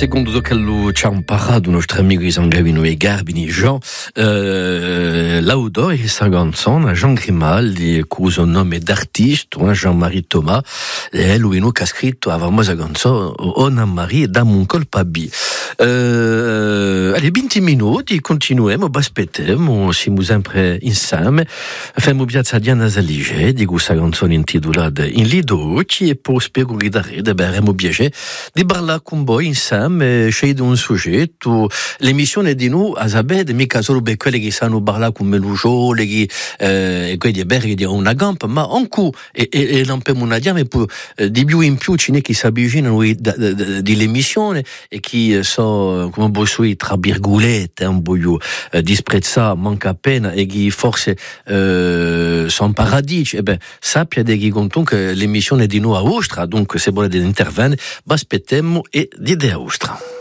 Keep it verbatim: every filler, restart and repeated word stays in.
secondo quello ci hanno parlato nostri amici Sangavino e Garbini Jean eh, l'autore di questa canzone Jean Grimaldi con il nome d'artista Jean-Marie Thomas e lui che ha scritto la famosa canzone Ona Marie da mon colpabi eh, allez venti minuti continuiamo aspettiamo siamo sempre insieme facciamo piazza Diana Zalige di questa canzone intitolata In Lido e poi spero che daremo piacere di parlare con voi insieme c'è un soggetto l'emissione di noi a sapere mica solo per quelli che sanno parlare come lo giole che eh, quelli berghi di una gampa ma anche e, e, e lampiamo una diame per eh, di più in più ce ne che si avvicinano di l'emissione e che so come posso tra virgolette un po' eh, disprezza manca appena e che forse eh, sono paradis e ben sappia che comunque l'emissione di noi a Ostra donc se volete intervenire aspettiamo e di Ostra.